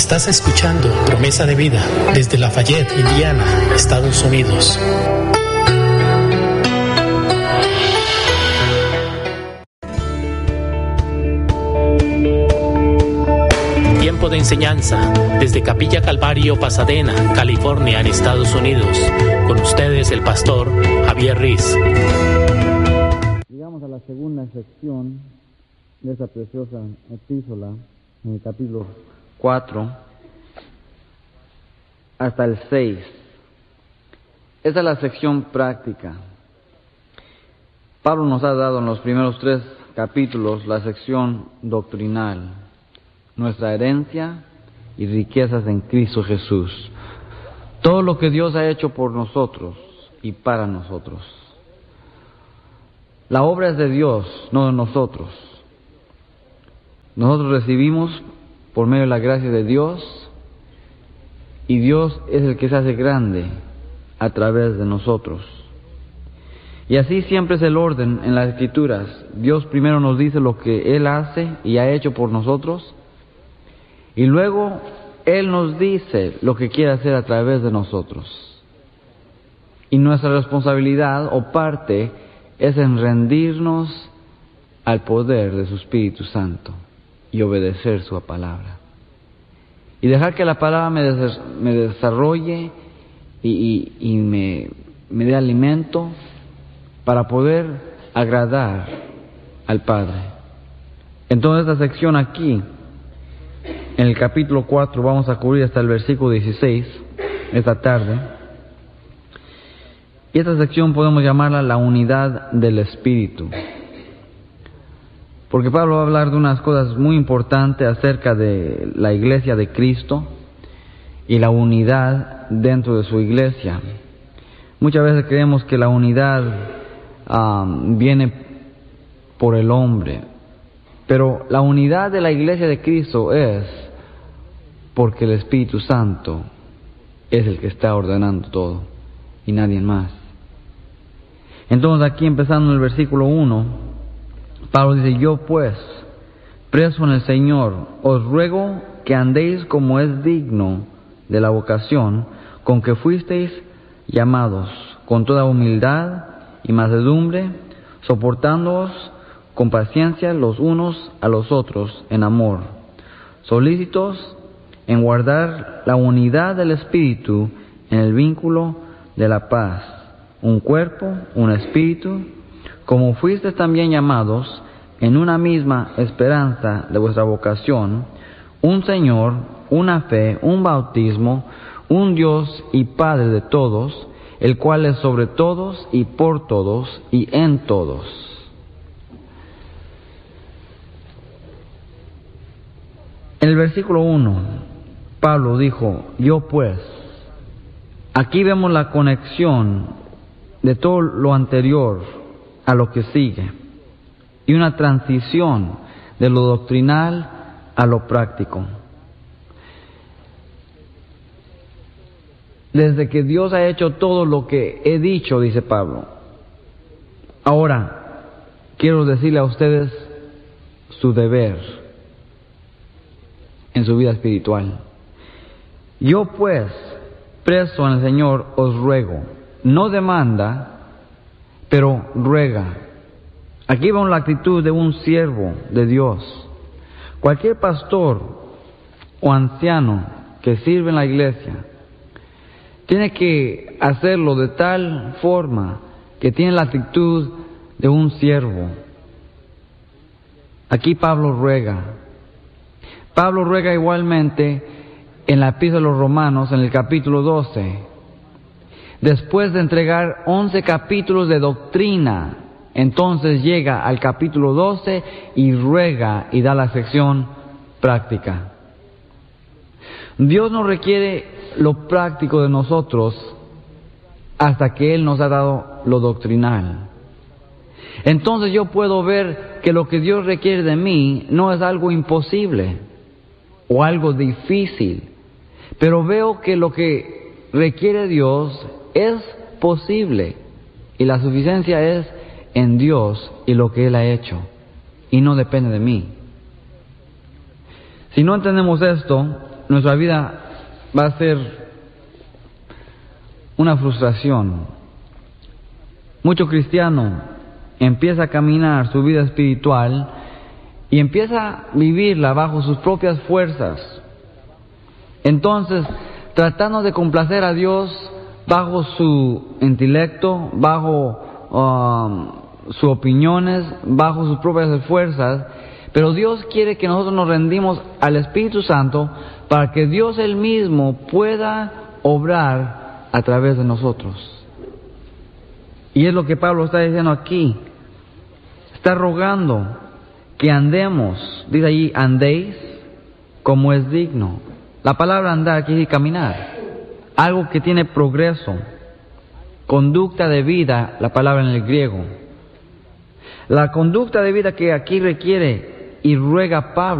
Estás escuchando Promesa de Vida desde Lafayette, Indiana, Estados Unidos. Tiempo de enseñanza desde Capilla Calvario, Pasadena, California, en Estados Unidos. Con ustedes el pastor Javier Riz. Llegamos a la segunda sección de esta preciosa epístola, en el capítulo 4 hasta el 6. Esta es la sección práctica. Pablo nos ha dado en los primeros 3 capítulos la sección doctrinal, nuestra herencia y riquezas en Cristo Jesús. Todo lo que Dios ha hecho por nosotros y para nosotros. La obra es de Dios, no de nosotros. Nosotros recibimos por medio de la gracia de Dios, y Dios es el que se hace grande a través de nosotros. Y así siempre es el orden en las Escrituras. Dios primero nos dice lo que Él hace y ha hecho por nosotros, y luego Él nos dice lo que quiere hacer a través de nosotros. Y nuestra responsabilidad o parte es en rendirnos al poder de su Espíritu Santo y obedecer su palabra. Y dejar que la palabra me desarrolle y me dé alimento para poder agradar al Padre. Entonces esta sección aquí, en el capítulo 4, vamos a cubrir hasta el versículo 16 esta tarde. Y esta sección podemos llamarla la unidad del Espíritu. Porque Pablo va a hablar de unas cosas muy importantes acerca de la iglesia de Cristo y la unidad dentro de su iglesia. Muchas veces creemos que la unidad viene por el hombre, pero la unidad de la iglesia de Cristo es porque el Espíritu Santo es el que está ordenando todo y nadie más. Entonces aquí empezando en el versículo 1, Pablo dice: yo pues, preso en el Señor, os ruego que andéis como es digno de la vocación con que fuisteis llamados, con toda humildad y mansedumbre, soportándoos con paciencia los unos a los otros en amor, solícitos en guardar la unidad del Espíritu en el vínculo de la paz, un cuerpo, un espíritu, como fuisteis también llamados en una misma esperanza de vuestra vocación, un Señor, una fe, un bautismo, un Dios y Padre de todos, el cual es sobre todos y por todos y en todos. En el versículo 1, Pablo dijo: yo pues. Aquí vemos la conexión de todo lo anterior a lo que sigue, y una transición de lo doctrinal a lo práctico. Desde que Dios ha hecho todo lo que he dicho, dice Pablo, ahora quiero decirle a ustedes su deber en su vida espiritual. Yo pues, preso en el Señor, os ruego, no demanda, pero ruega. Aquí vemos la actitud de un siervo de Dios. Cualquier pastor o anciano que sirve en la iglesia tiene que hacerlo de tal forma que tiene la actitud de un siervo. Aquí Pablo ruega. Pablo ruega igualmente en la epístola a los Romanos, en el capítulo 12. Después de entregar 11 capítulos de doctrina, entonces llega al capítulo 12 y ruega y da la sección práctica. Dios no requiere lo práctico de nosotros hasta que Él nos ha dado lo doctrinal. Entonces yo puedo ver que lo que Dios requiere de mí no es algo imposible o algo difícil, pero veo que lo que requiere Dios es posible, y la suficiencia es en Dios y lo que Él ha hecho, y no depende de mí. Si no entendemos esto, nuestra vida va a ser una frustración. Mucho cristiano empieza a caminar su vida espiritual y empieza a vivirla bajo sus propias fuerzas. Entonces, tratando de complacer a Dios bajo su intelecto, bajo sus opiniones, bajo sus propias fuerzas, pero Dios quiere que nosotros nos rendimos al Espíritu Santo para que Dios Él mismo pueda obrar a través de nosotros. Y es lo que Pablo está diciendo aquí. Está rogando que andemos, dice allí, andéis como es digno. La palabra andar quiere decir caminar, algo que tiene progreso, conducta de vida, la palabra en el griego. La conducta de vida que aquí requiere y ruega Pablo